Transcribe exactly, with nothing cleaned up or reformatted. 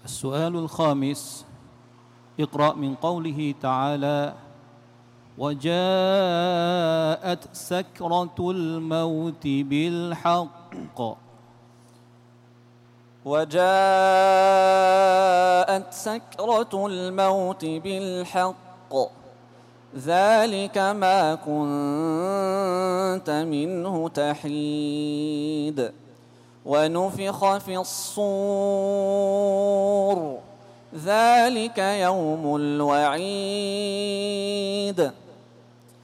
السؤال الخامس: اقرأ من قوله تعالى: وجاءت سكرة الموت بالحق. وجاءت سكرة الموت بالحق ذلك ما كنت منه تحيد ونفخ في الصور ذلك يوم الوعيد